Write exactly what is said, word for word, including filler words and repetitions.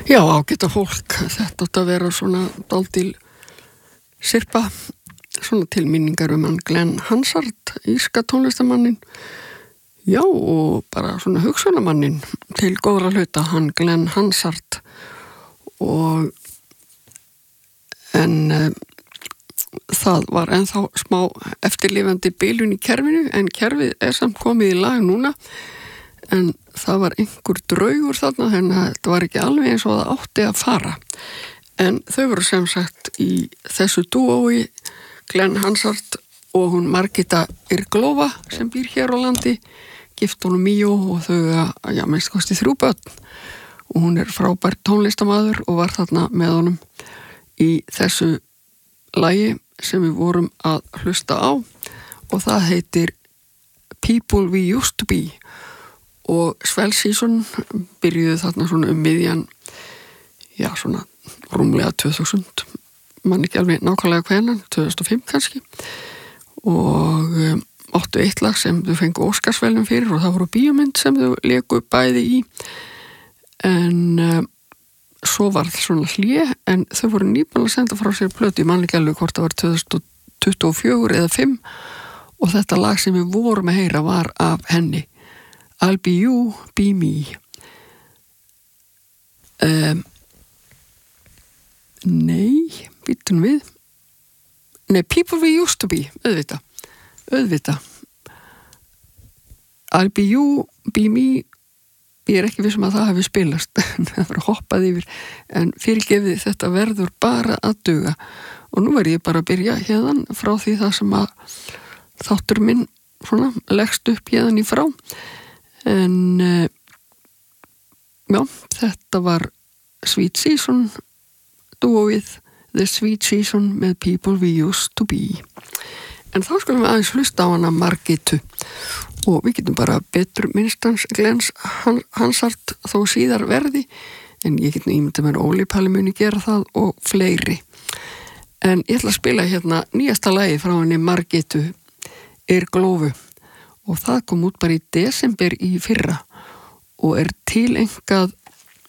Já, ágæta fólk, þetta átt að vera svona dálítil sirpa, svona til minningar um hann Glenn Hansard, írska tónlistamannin, já, og bara svona hugsunarmannin til góðra hluta, hann Glenn Hansard, og en uh, það var ennþá smá eftirlifandi bilun í kerfinu, en kerfið er samt komið í lag núna, en það var einhver draugur þarna, þannig að þetta var ekki alveg eins og það átti að fara. En þau voru sem sagt í þessu dúói, Glenn Hansard og hún Margita Irglova sem býr hér á landi, gift honum Míó og þau að, já, minnst kosti þrjú börn. Og hún er frábær tónlistamaður og var þarna með honum í þessu lagi sem við vorum að hlusta á og það heitir People We Used To Be. Og Swell Season byrjuði þarna svona um miðjan, já svona rúmlega tvö þúsund, mann ekki alveg nákvæmlega hvenan, tvö þúsund og fimm kannski, og um, áttu eitt lag sem þau fengu Óskarsvelun fyrir og það voru bíómynd sem þau leku bæði í, en um, svo var það svona hlé, en þau voru nýbúin að senda frá sér plötu, mann ekki alveg hvort það var tvö þúsund tuttugu og fjögur eða fimm, og þetta lag sem við vorum að heyra var af henni. I'll be you, be me. Um, nei, býtum við. Nei, people we used to be, auðvita. Auðvita. I'll be you, be me. Ég er ekki vissum að það hefði spilast. Það var hoppað yfir. En fyrirgefið þetta verður bara að duga. Og nú verð ég bara að byrja hérðan frá því það sem að þáttur minn svona leggst upp hérðan í frá. En uh, já, þetta var Sweet Season dúóið The Sweet Season með People We Used To Be. En þá skulum við aðeins hlusta á hana Margitu og við getum bara betur minnstans Glenn Hansard þó síðar verði, en ég get nú ímyndið mér Óli Palli muni gera það og fleiri. En ég ætla að spila hérna nýjasta lagi frá henni Margitu Irglófu. Og það kom út bara í desember í fyrra og er tilengað